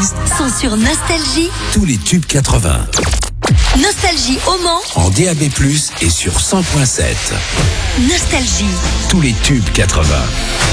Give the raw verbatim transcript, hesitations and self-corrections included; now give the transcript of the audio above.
sont sur Nostalgie. Tous les tubes quatre-vingts. Nostalgie au Mans. En D A B plus, et sur cent point sept. Nostalgie. Tous les tubes quatre-vingts.